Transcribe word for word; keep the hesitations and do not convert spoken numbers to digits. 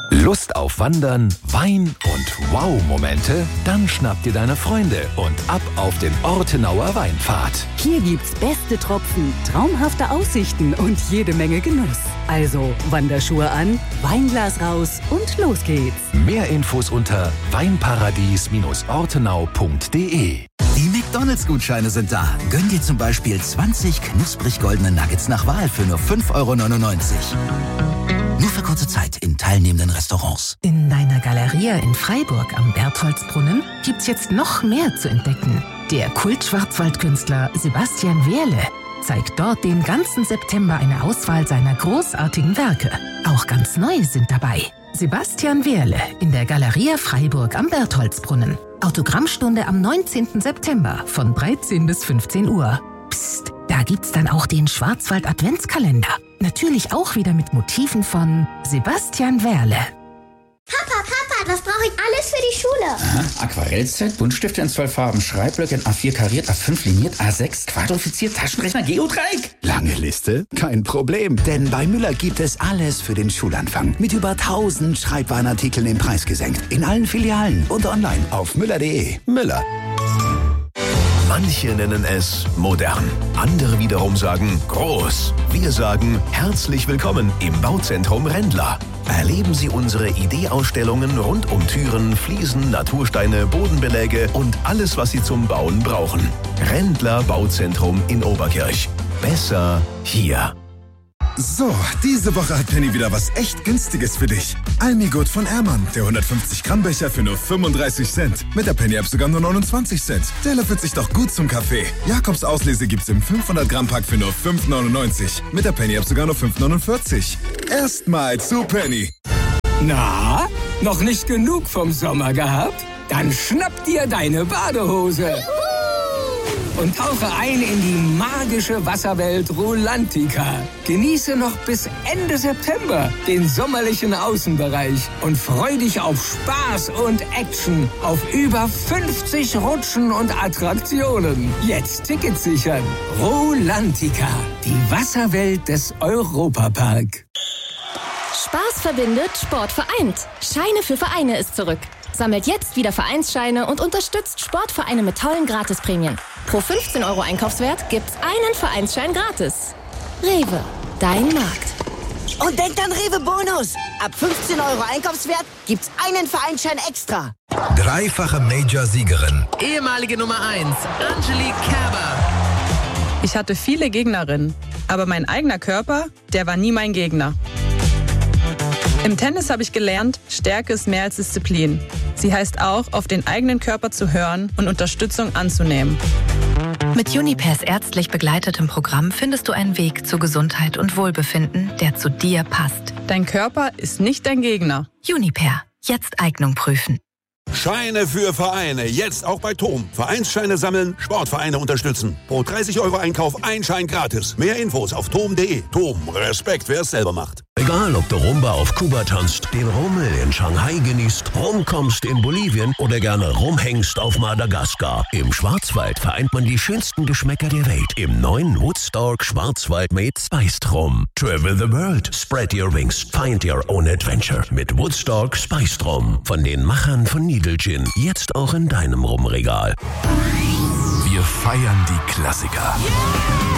Lust auf Wandern, Wein und Wow-Momente? Dann schnapp dir deine Freunde und ab auf den Ortenauer Weinpfad. Hier gibt's beste Tropfen, traumhafte Aussichten und jede Menge Genuss. Also Wanderschuhe an, Weinglas raus und los geht's. Mehr Infos unter weinparadies ortenau punkt de. Die McDonalds-Gutscheine sind da. Gönn dir zum Beispiel zwanzig knusprig goldene Nuggets nach Wahl für nur fünf Euro neunundneunzig. Nur für kurze Zeit in teilnehmenden Restaurants. In deiner Galeria in Freiburg am Bertholdsbrunnen gibt's jetzt noch mehr zu entdecken. Der Kult-Schwarzwaldkünstler Sebastian Wehrle zeigt dort den ganzen September eine Auswahl seiner großartigen Werke. Auch ganz neu sind dabei. Sebastian Wehrle in der Galeria Freiburg am Bertholdsbrunnen. Autogrammstunde am neunzehnten September von dreizehn bis fünfzehn Uhr. Psst, da gibt's dann auch den Schwarzwald-Adventskalender. Natürlich auch wieder mit Motiven von Sebastian Wehrle. Papa, Papa, was brauche ich alles für die Schule? Aha, Aquarellset, Buntstifte in zwölf Farben, Schreibblöcke in A vier kariert, A fünf liniert, A sechs quadrifiziert, Taschenrechner, Geodreieck. Lange Liste? Kein Problem, denn bei Müller gibt es alles für den Schulanfang. Mit über tausend Schreibwarenartikeln im Preis gesenkt. In allen Filialen und online auf müller punkt de. Müller. Manche nennen es modern, andere wiederum sagen groß. Wir sagen herzlich willkommen im Bauzentrum Rendler. Erleben Sie unsere Ideeausstellungen rund um Türen, Fliesen, Natursteine, Bodenbeläge und alles, was Sie zum Bauen brauchen. Rendler Bauzentrum in Oberkirch. Besser hier. So, diese Woche hat Penny wieder was echt Günstiges für dich. Almigut von Ehrmann, der hundertfünfzig Gramm Becher für nur fünfunddreißig Cent. Mit der Penny-App sogar nur neunundzwanzig Cent. Der löffelt sich doch gut zum Kaffee. Jakobs Auslese gibt's im fünfhundert Gramm Pack für nur fünf neunundneunzig. Mit der Penny-App sogar nur fünf neunundvierzig. Erstmal zu Penny. Na, noch nicht genug vom Sommer gehabt? Dann schnapp dir deine Badehose und tauche ein in die magische Wasserwelt Rulantica. Genieße noch bis Ende September den sommerlichen Außenbereich und freu dich auf Spaß und Action auf über fünfzig Rutschen und Attraktionen. Jetzt Tickets sichern. Rulantica, die Wasserwelt des Europapark. Spaß verbindet, Sport vereint. Scheine für Vereine ist zurück. Sammelt jetzt wieder Vereinsscheine und unterstützt Sportvereine mit tollen Gratisprämien. Pro fünfzehn Euro Einkaufswert gibt's einen Vereinsschein gratis. Rewe, dein Markt. Und denkt an Rewe Bonus. Ab fünfzehn Euro Einkaufswert gibt's einen Vereinsschein extra. Dreifache Major-Siegerin. Ehemalige Nummer eins, Angelique Kerber. Ich hatte viele Gegnerinnen, aber mein eigener Körper, der war nie mein Gegner. Im Tennis habe ich gelernt, Stärke ist mehr als Disziplin. Sie heißt auch, auf den eigenen Körper zu hören und Unterstützung anzunehmen. Mit Junipers ärztlich begleitetem Programm findest du einen Weg zu Gesundheit und Wohlbefinden, der zu dir passt. Dein Körper ist nicht dein Gegner. Juniper. Jetzt Eignung prüfen. Scheine für Vereine, jetzt auch bei T O M. Vereinsscheine sammeln, Sportvereine unterstützen. Pro dreißig Euro Einkauf ein Schein gratis. Mehr Infos auf tom punkt de. T O M, Respekt, wer es selber macht. Egal, ob du Rumba auf Kuba tanzt, den Rummel in Shanghai genießt, rumkommst in Bolivien oder gerne rumhängst auf Madagaskar. Im Schwarzwald vereint man die schönsten Geschmäcker der Welt im neuen Woodstock Schwarzwald Made Spiced Rum. Travel the world, spread your wings, find your own adventure mit Woodstock Spiced Rum. Von den Machern von Needle Gin, jetzt auch in deinem Rumregal. Wir feiern die Klassiker.